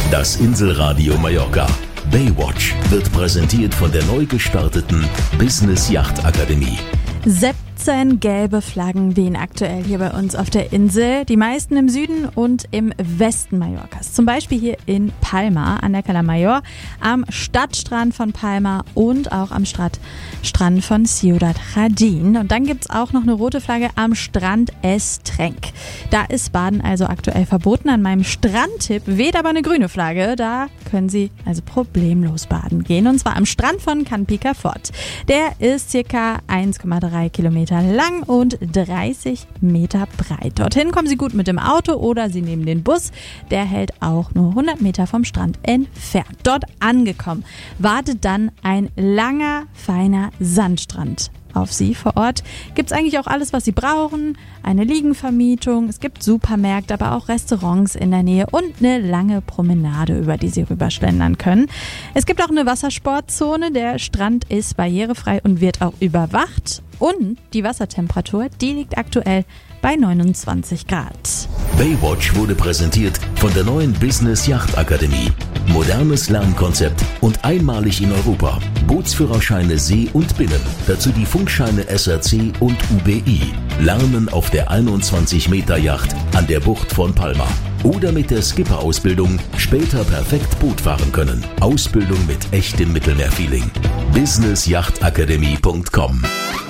Das Inselradio Mallorca. Baywatch wird präsentiert von der neu gestarteten Business Yacht Akademie. 17 gelbe Flaggen wehen aktuell hier bei uns auf der Insel. Die meisten im Süden und im Westen Mallorcas. Zum Beispiel hier in Palma an der Cala Mayor, am Stadtstrand von Palma und auch am Strand von Ciudad Jardín. Und dann gibt's auch noch eine rote Flagge am Strand Estrenc. Da ist Baden also aktuell verboten. An meinem Strandtipp weht aber eine grüne Flagge. Da können Sie also problemlos baden gehen. Und zwar am Strand von Can Picafort. Der ist circa 1,3 Kilometer lang und 30 Meter breit. Dorthin kommen Sie gut mit dem Auto oder Sie nehmen den Bus. Der hält auch nur 100 Meter vom Strand entfernt. Dort angekommen wartet dann ein langer, feiner Sandstrand auf Sie. Vor Ort gibt es eigentlich auch alles, was Sie brauchen. Eine Liegenvermietung, es gibt Supermärkte, aber auch Restaurants in der Nähe und eine lange Promenade, über die Sie rüberschlendern können. Es gibt auch eine Wassersportzone. Der Strand ist barrierefrei und wird auch überwacht. Und die Wassertemperatur, die liegt aktuell bei 29 Grad. Baywatch wurde präsentiert von der neuen Business Yacht Akademie. Modernes Lernkonzept und einmalig in Europa. Bootsführerscheine See und Binnen. Dazu die Funkscheine SRC und UBI. Lernen auf der 21 Meter Yacht an der Bucht von Palma. Oder mit der Skipper-Ausbildung später perfekt Boot fahren können. Ausbildung mit echtem Mittelmeerfeeling. businessjachtakademie.com